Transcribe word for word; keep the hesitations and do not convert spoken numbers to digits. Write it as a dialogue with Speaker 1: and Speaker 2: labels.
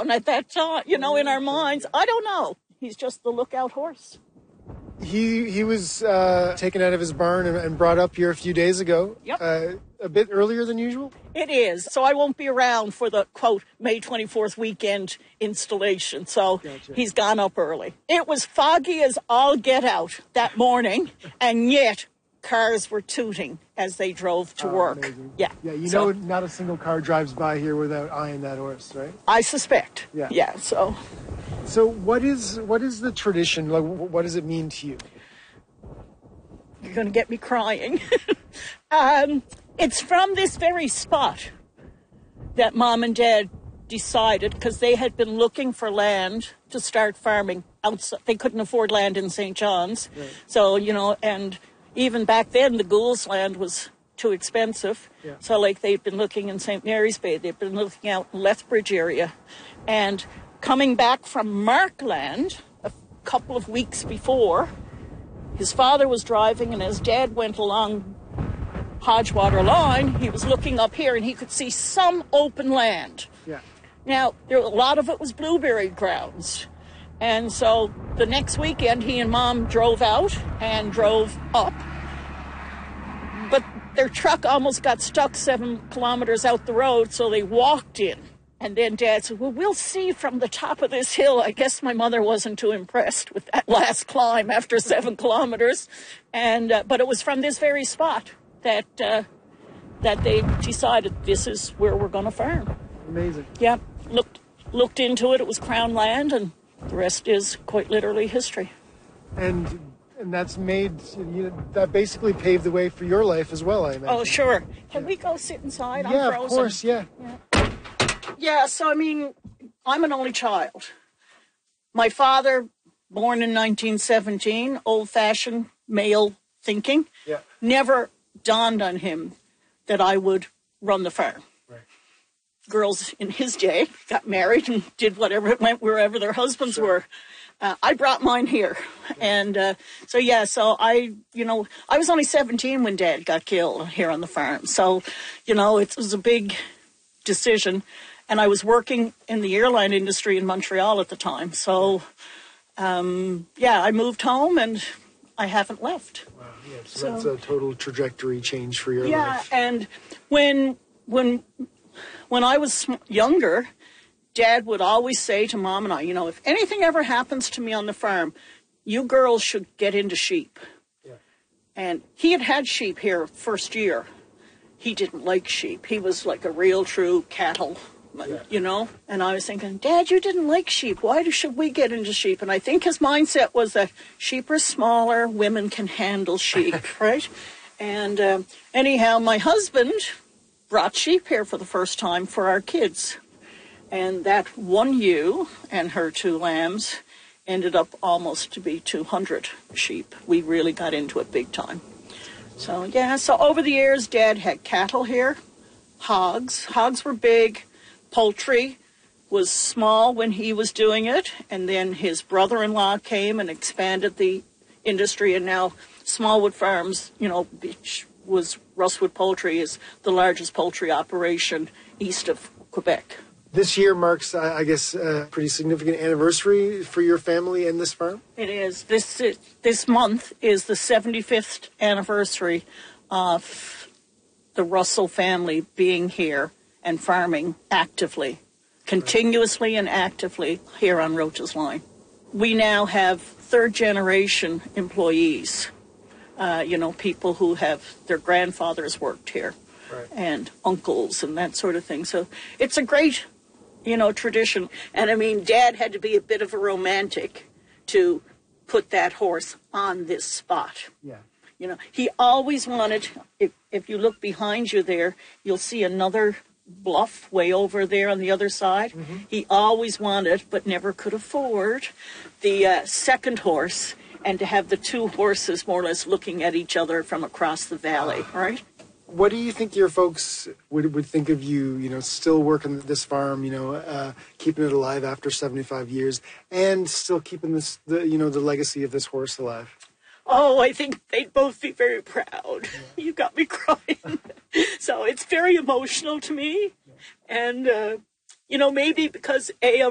Speaker 1: on at that time, you know, in our minds. I don't know. He's just the lookout horse.
Speaker 2: He he was uh, taken out of his barn and, and brought up here a few days ago.
Speaker 1: Yep.
Speaker 2: Uh, a bit earlier than usual?
Speaker 1: It is. So I won't be around for the, quote, May twenty-fourth weekend installation. So
Speaker 2: Gotcha.
Speaker 1: He's gone up early. It was foggy as all get out that morning, and yet cars were tooting as they drove to
Speaker 2: oh,
Speaker 1: work.
Speaker 2: Amazing.
Speaker 1: Yeah.
Speaker 2: Yeah, you
Speaker 1: so,
Speaker 2: know not a single car drives by here without eyeing that horse, right?
Speaker 1: I suspect.
Speaker 2: Yeah.
Speaker 1: Yeah, so...
Speaker 2: So what is what is the tradition? Like, what does it mean to you?
Speaker 1: You're going to get me crying. um, it's from this very spot that Mom and Dad decided, because they had been looking for land to start farming outside. They couldn't afford land in Saint John's. Right. So, you know, and even back then the Gould's land was too expensive.
Speaker 2: Yeah.
Speaker 1: So, like, they've been looking in Saint Mary's Bay. They've been looking out in Lethbridge area. And coming back from Markland a couple of weeks before, his father was driving, and as Dad went along Hodgewater Line, he was looking up here, and he could see some open land.
Speaker 2: Yeah.
Speaker 1: Now, there, a lot of it was blueberry grounds. And so the next weekend, he and Mom drove out and drove up. But their truck almost got stuck seven kilometers out the road, so they walked in. And then Dad said, well, we'll see from the top of this hill. I guess my mother wasn't too impressed with that last climb after seven kilometers. And uh, but it was from this very spot that uh, that they decided this is where we're going to farm.
Speaker 2: Amazing.
Speaker 1: Yeah, looked looked into it. It was Crown land, and the rest is quite literally history.
Speaker 2: And and that's made, you know, that basically paved the way for your life as well, I imagine.
Speaker 1: Oh, sure. Can yeah. we go sit inside?
Speaker 2: Yeah,
Speaker 1: I'm frozen.
Speaker 2: of course, yeah.
Speaker 1: yeah. Yeah, so, I mean, I'm an only child. My father, born in nineteen seventeen, old-fashioned male thinking,
Speaker 2: yeah.
Speaker 1: never dawned on him that I would run the farm.
Speaker 2: Right.
Speaker 1: Girls in his day got married and did whatever it went wherever their husbands
Speaker 2: sure.
Speaker 1: were. Uh, I brought mine here. Yeah. And uh, so, yeah, so I, you know, I was only seventeen when Dad got killed here on the farm. So, you know, it was a big decision. And I was working in the airline industry in Montreal at the time. So, um, yeah, I moved home and I haven't left.
Speaker 2: Wow, yeah, so,
Speaker 1: so
Speaker 2: that's a total trajectory change for your
Speaker 1: yeah,
Speaker 2: life.
Speaker 1: Yeah, and when when when I was younger, Dad would always say to Mom and I, you know, if anything ever happens to me on the farm, you girls should get into sheep.
Speaker 2: Yeah.
Speaker 1: And he had had sheep here first year. He didn't like sheep. He was like a real true cattle. Yeah. You know, and I was thinking, Dad, you didn't like sheep. Why do, should we get into sheep? And I think his mindset was that sheep are smaller, women can handle sheep, right? And um, anyhow, my husband brought sheep here for the first time for our kids. And that one ewe and her two lambs ended up almost to be two hundred sheep. We really got into it big time. So, yeah, so over the years, Dad had cattle here, hogs. Hogs were big. Poultry was small when he was doing it, and then his brother-in-law came and expanded the industry, and now Smallwood Farms, you know, which was Russwood Poultry, is the largest poultry operation east of Quebec.
Speaker 2: This year marks, uh, I guess, a pretty significant anniversary for your family and this farm?
Speaker 1: It is. This this month is the seventy-fifth anniversary of the Russell family being here and farming actively, continuously and actively here on Roach's Line. We now have third-generation employees, uh, you know, people who have, their grandfathers worked here,
Speaker 2: right.
Speaker 1: and uncles and that sort of thing. So it's a great, you know, tradition. And, I mean, Dad had to be a bit of a romantic to put that horse on this spot.
Speaker 2: Yeah.
Speaker 1: You know, he always wanted, if, if you look behind you there, you'll see another bluff way over there on the other side.
Speaker 2: Mm-hmm.
Speaker 1: He always wanted, but never could afford, the uh, second horse, and to have the two horses more or less looking at each other from across the valley, uh, right?
Speaker 2: What do you think your folks would would think of you, you know, still working this farm, you know, uh, keeping it alive after seventy-five years, and still keeping this, the, you know, the legacy of this horse alive?
Speaker 1: Oh, I think they'd both be very proud. Yeah. You got me crying. So it's very emotional to me. Yeah. And, uh, you know, maybe because, A,